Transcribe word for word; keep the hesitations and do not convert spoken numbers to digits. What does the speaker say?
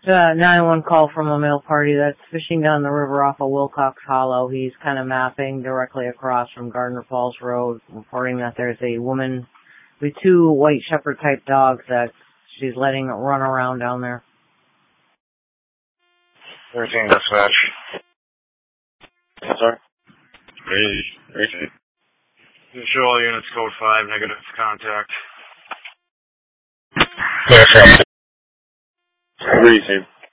Uh, nine one call from a male party that's fishing down the river off of Wilcox Hollow. He's kind of mapping directly across from Gardner Falls Road, reporting that there's a woman with two white shepherd type dogs that she's letting run around down there. thirteen dispatch. Sorry? Hey, Show all units code five, negative contact. Yes, sir. Reason.